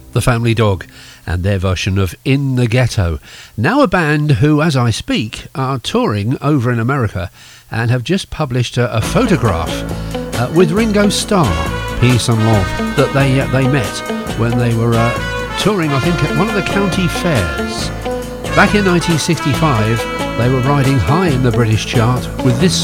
The Family Dog and their version of In the Ghetto. Now a band who, as I speak, are touring over in America and have just published a photograph with Ringo Starr, Peace and Love, that they met when they were touring, I think, at one of the county fairs. Back in 1965, they were riding high in the British chart with this